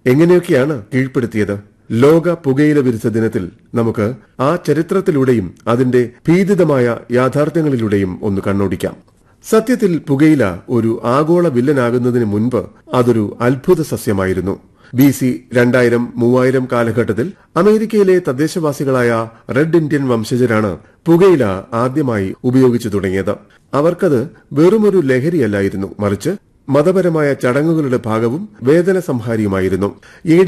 എങ്ങനെയൊക്കെയാണ് കീഴ്പ്പെടുത്തിയത്? ലോക പുകയില വിരുദ്ധ ദിനത്തിൽ നമുക്ക് ആ ചരിത്രത്തിലൂടെയും അതിന്റെ ഭീതിതമായ യാഥാർത്ഥ്യങ്ങളിലൂടെയും ഒന്ന് കണ്ണോടിക്കാം. സത്യത്തിൽ പുകയില ഒരു ആഗോള വില്ലനാകുന്നതിന് മുൻപ് അതൊരു അത്ഭുത സസ്യമായിരുന്നു. BC 2000-3000 കാലഘട്ടത്തിൽ അമേരിക്കയിലെ തദ്ദേശവാസികളായ റെഡ് ഇന്ത്യൻ വംശജരാണ് പുകയില ആദ്യമായി ഉപയോഗിച്ചു തുടങ്ങിയത്. അവർക്കത് വെറുമൊരു ലഹരിയല്ലായിരുന്നു, മറിച്ച് മതപരമായ ചടങ്ങുകളുടെ ഭാഗവും വേദന സംഹാരിയുമായിരുന്നു. AD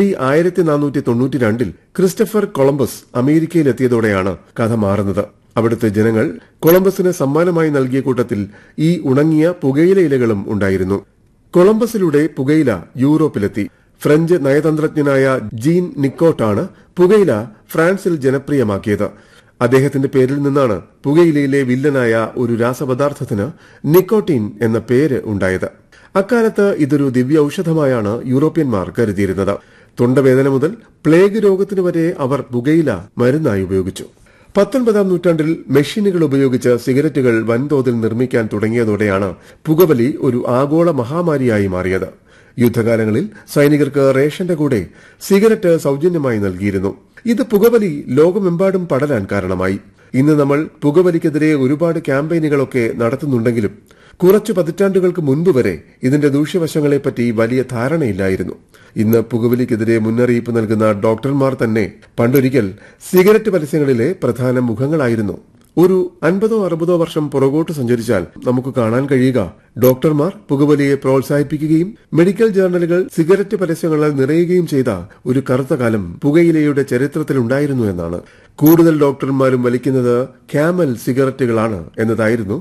1492 ക്രിസ്റ്റഫർ കൊളംബസ് അമേരിക്കയിലെത്തിയതോടെയാണ് കഥ മാറുന്നത്. അവിടുത്തെ ജനങ്ങൾ കൊളംബസിന് സമ്മാനമായി നൽകിയ കൂട്ടത്തിൽ ഈ ഉണങ്ങിയ പുകയില ഇലകളും ഉണ്ടായിരുന്നു. കൊളംബസിലൂടെ പുകയില യൂറോപ്പിലെത്തി. ഫ്രഞ്ച് നയതന്ത്രജ്ഞനായ ജീൻ നിക്കോട്ടാണ് പുകയില ഫ്രാൻസിൽ ജനപ്രിയമാക്കിയത്. അദ്ദേഹത്തിന്റെ പേരിൽ നിന്നാണ് പുകയിലയിലെ വില്ലനായ ഒരു രാസപദാർത്ഥത്തിന് നിക്കോട്ടീൻ എന്ന പേര് ഉണ്ടായത്. അക്കാലത്ത് ഇതൊരു ദിവ്യ ഔഷധമായാണ് യൂറോപ്യന്മാർ കരുതിയിരുന്നത്. തൊണ്ടവേദന മുതൽ പ്ലേഗ് രോഗത്തിനു വരെ അവർ പുകയില മരുന്നായി ഉപയോഗിച്ചു. 19ാം നൂറ്റാണ്ടിൽ മെഷീനുകൾ ഉപയോഗിച്ച് സിഗരറ്റുകൾ വൻതോതിൽ നിർമ്മിക്കാൻ തുടങ്ങിയതോടെയാണ് പുകവലി ഒരു ആഗോള മഹാമാരിയായി മാറിയത്. യുദ്ധകാലങ്ങളിൽ സൈനികർക്ക് റേഷന്റെ കൂടെ സിഗരറ്റ് സൌജന്യമായി നൽകിയിരുന്നു. ഇത് പുകവലി ലോകമെമ്പാടും പടരാൻ കാരണമായി. ഇന്ന് നമ്മൾ പുകവലിക്കെതിരെ ഒരുപാട് ക്യാമ്പയിനുകളൊക്കെ നടത്തുന്നുണ്ടെങ്കിലും കുറച്ചു പതിറ്റാണ്ടുകൾക്ക് മുൻപ് വരെ ഇതിന്റെ ദൂഷ്യവശങ്ങളെപ്പറ്റി വലിയ ധാരണയില്ലായിരുന്നു. ഇന്ന് പുകവലിക്കെതിരെ മുന്നറിയിപ്പ് നൽകുന്ന ഡോക്ടർമാർ തന്നെ പണ്ടൊരിക്കൽ സിഗരറ്റ് പരസ്യങ്ങളിലെ പ്രധാന മുഖങ്ങളായിരുന്നു. ഒരു 50-60 വർഷം പുറകോട്ട് സഞ്ചരിച്ചാൽ നമുക്ക് കാണാൻ കഴിയുക ഡോക്ടർമാർ പുകവലിയെ പ്രോത്സാഹിപ്പിക്കുകയും മെഡിക്കൽ ജേർണലുകൾ സിഗരറ്റ് പരസ്യങ്ങളാൽ നിറയുകയും ചെയ്ത ഒരു കറുത്ത കാലം പുകയിലയുടെ ചരിത്രത്തിലുണ്ടായിരുന്നു എന്നാണ്. കൂടുതൽ ഡോക്ടർമാരും വലിക്കുന്നത് ക്യാമൽ സിഗരറ്റുകളാണ് എന്നതായിരുന്നു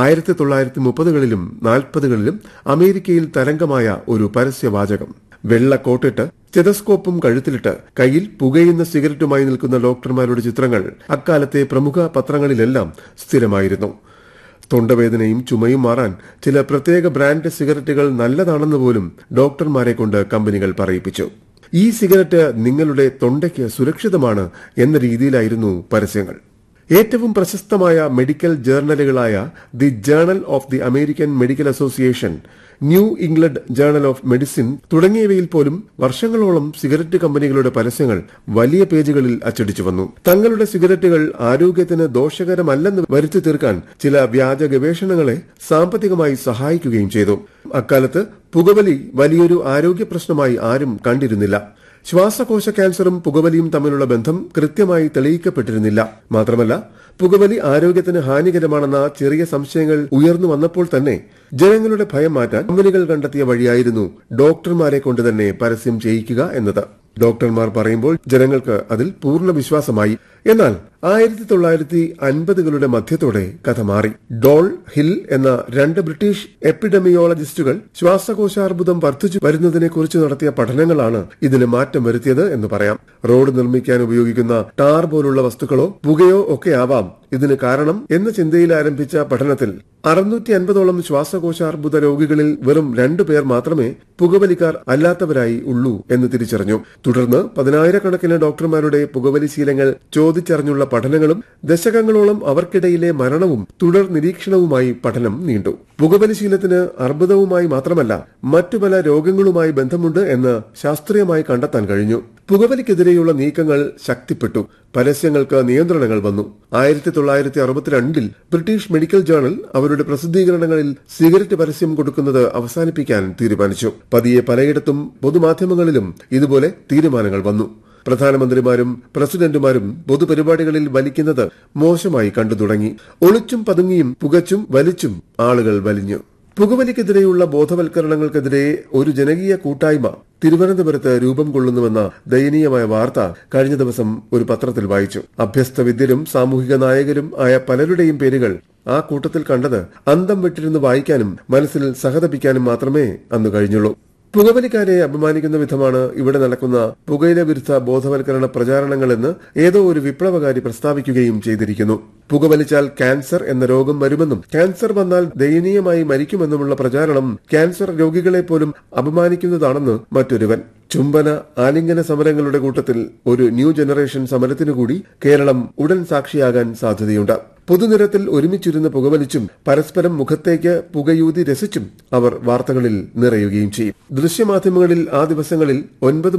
1930കളിലും 40കളിലും അമേരിക്കയിൽ തരംഗമായ ഒരു പരസ്യവാചകം. വെള്ള കോട്ടിട്ട് സ്റ്റെതസ്കോപ്പും കഴുത്തിലിട്ട് കയ്യിൽ പുകയുന്ന സിഗരറ്റുമായി നിൽക്കുന്ന ഡോക്ടർമാരുടെ ചിത്രങ്ങൾ അക്കാലത്തെ പ്രമുഖ പത്രങ്ങളിലെല്ലാം സ്ഥിരമായിരുന്നു. തൊണ്ടവേദനയും ചുമയും മാറാൻ ചില പ്രത്യേക ബ്രാൻഡ് സിഗരറ്റുകൾ നല്ലതാണെന്ന് പോലും ഡോക്ടർമാരെ കൊണ്ട് കമ്പനികൾ പറയിപ്പിച്ചു. ഈ സിഗരറ്റ് നിങ്ങളുടെ തൊണ്ടയ്ക്ക് സുരക്ഷിതമാണ് എന്ന രീതിയിലായിരുന്നു പരസ്യങ്ങൾ. ഏറ്റവും പ്രശസ്തമായ medical ജേർണലുകളായ the journal of the American medical association, new England journal of medicine തുടങ്ങിയവയിൽ പോലും വർഷങ്ങളോളം സിഗരറ്റ് കമ്പനികളുടെ പരസ്യങ്ങൾ വലിയ പേജുകളിൽ അച്ചടിച്ചു വന്നു. തങ്ങളുടെ സിഗരറ്റുകൾ ആരോഗ്യത്തിന് ദോഷകരമല്ലെന്ന് വരുത്തി തീർക്കാൻ ചില വ്യാജ ഗവേഷണങ്ങളെ സാമ്പത്തികമായി സഹായിക്കുകയും ചെയ്തു. അക്കാലത്ത് പുകവലി വലിയൊരു ആരോഗ്യ പ്രശ്നമായി ആരും കണ്ടിരുന്നില്ല. ശ്വാസകോശ ക്യാൻസറും പുകവലിയും തമ്മിലുള്ള ബന്ധം കൃത്യമായി തെളിയിക്കപ്പെട്ടിരുന്നില്ല. മാത്രമല്ല, പുകവലി ആരോഗ്യത്തിന് ഹാനികരമാണെന്ന ചെറിയ സംശയങ്ങൾ ഉയർന്നു വന്നപ്പോൾ തന്നെ ജനങ്ങളുടെ ഭയം മാറ്റാൻ കമ്പനികൾ കണ്ടെത്തിയ വഴിയായിരുന്നു ഡോക്ടർമാരെ കൊണ്ട് തന്നെ പരസ്യം ചെയ്യിക്കുക എന്നത്. ഡോക്ടർമാർ പറയുമ്പോൾ ജനങ്ങൾക്ക് അതിൽ പൂർണ്ണ വിശ്വാസമായി. എന്നാൽ 1950കളുടെ മധ്യത്തോടെ കഥ മാറി. ഡോൾ, ഹിൽ എന്ന 2 ബ്രിട്ടീഷ് എപ്പിഡമിയോളജിസ്റ്റുകൾ ശ്വാസകോശാർബുദം വർദ്ധിച്ചു വരുന്നതിനെക്കുറിച്ച് നടത്തിയ പഠനങ്ങളാണ് ഇതിന് മാറ്റം വരുത്തിയത് എന്ന് പറയാം. റോഡ് നിർമ്മിക്കാൻ ഉപയോഗിക്കുന്ന ടാർ പോലുള്ള വസ്തുക്കളോ പുകയോ ഒക്കെ ആവാം ഇതിന് കാരണം എന്ന ചിന്തയിൽ ആരംഭിച്ച പഠനത്തിൽ 650ഓളം ശ്വാസകോശാർബുദ രോഗികളിൽ വെറും 2 പേർ മാത്രമേ പുകവലിക്കാർ അല്ലാത്തവരായി ഉള്ളൂ എന്ന് തിരിച്ചറിഞ്ഞു. തുടർന്ന് 10,000-കണക്കിന് ഡോക്ടർമാരുടെ പുകവലി ശീലങ്ങൾ ചോദിച്ചറിഞ്ഞുള്ള പഠനങ്ങളും ദശകങ്ങളോളം അവർക്കിടയിലെ മരണവും തുടർ നിരീക്ഷണവുമായി പഠനം നീണ്ടു. പുകവലി ശീലത്തിന് അർബുദവുമായി മാത്രമല്ല മറ്റു പല രോഗങ്ങളുമായി ബന്ധമുണ്ട് എന്ന് ശാസ്ത്രീയമായി കണ്ടെത്താൻ കഴിഞ്ഞു. പുകവലിക്കെതിരെയുള്ള നീക്കങ്ങൾ ശക്തിപ്പെട്ടു. പരസ്യങ്ങൾക്ക് നിയന്ത്രണങ്ങൾ വന്നു. 1962 ബ്രിട്ടീഷ് മെഡിക്കൽ ജേർണൽ അവരുടെ പ്രസിദ്ധീകരണങ്ങളിൽ സിഗരറ്റ് പരസ്യം കൊടുക്കുന്നത് അവസാനിപ്പിക്കാൻ തീരുമാനിച്ചു. പതിയെ പലയിടത്തും പൊതുമാധ്യമങ്ങളിലും ഇതുപോലെ തീരുമാനങ്ങൾ വന്നു. പ്രധാനമന്ത്രിമാരും പ്രസിഡന്റുമാരും പൊതുപരിപാടികളിൽ വലിക്കുന്നത് മോശമായി കണ്ടു തുടങ്ങി. ഒളിച്ചും പതുങ്ങിയും പുകച്ചും വലിച്ചും ആളുകൾ വലിഞ്ഞു. പുകവലിക്കെതിരെയുള്ള ബോധവൽക്കരണങ്ങൾക്കെതിരെ ഒരു ജനകീയ കൂട്ടായ്മ തിരുവനന്തപുരത്ത് രൂപം കൊള്ളുന്നുവെന്ന ദയനീയമായ വാർത്ത കഴിഞ്ഞ ദിവസം ഒരു പത്രത്തിൽ വായിച്ചു. അഭ്യസ്ത വിദ്യരും സാമൂഹിക നായകരും ആയ പലരുടെയും പേരുകൾ ആ കൂട്ടത്തിൽ കണ്ടത് അന്തം വിട്ടിരുന്ന് വായിക്കാനും മനസ്സിൽ സഹതപിക്കാനും മാത്രമേ അന്ന് കഴിഞ്ഞുള്ളൂ. പുകവലിക്കാരെ അപമാനിക്കുന്ന വിധമാണ് ഇവിടെ നടക്കുന്ന പുകയില വിരുദ്ധ ബോധവൽക്കരണ പ്രചാരണങ്ങളെന്ന് ഏതോ ഒരു വിപ്ലവകാരി പ്രസ്താവിക്കുകയും ചെയ്തിരിക്കുന്നു. പുകവലിച്ചാൽ ക്യാൻസർ എന്ന രോഗം വരുമെന്നും ക്യാൻസർ വന്നാൽ ദയനീയമായി മരിക്കുമെന്നുമുള്ള പ്രചാരണം ക്യാൻസർ രോഗികളെ പോലും അപമാനിക്കുന്നതാണെന്ന് മറ്റൊരുവൻ. ചുംബന ആലിംഗന സമരങ്ങളുടെ കൂട്ടത്തിൽ ഒരു ന്യൂ ജനറേഷൻ സമരത്തിനുകൂടി കേരളം ഉടൻ സാക്ഷിയാകാൻ സാധ്യതയുണ്ട്. പൊതുനിരത്തിൽ ഒരുമിച്ചിരുന്ന് പുകവലിച്ചും പരസ്പരം മുഖത്തേക്ക് പുകയൂതി രസിച്ചും അവർ വാർത്തകളിൽ നിറയുകയും ചെയ്യും. ദൃശ്യമാധ്യമങ്ങളിൽ ആ ദിവസങ്ങളിൽ 9